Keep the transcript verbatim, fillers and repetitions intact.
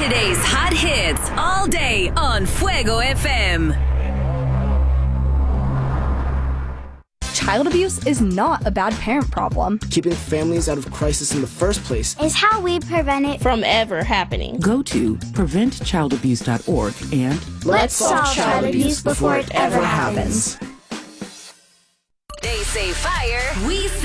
Today's hot hits all day on Fuego F M. Child abuse is not a bad parent problem. Keeping families out of crisis in the first place is how we prevent it from ever happening. Go to prevent child abuse dot org and let's solve child abuse before it ever happens. They say fire, we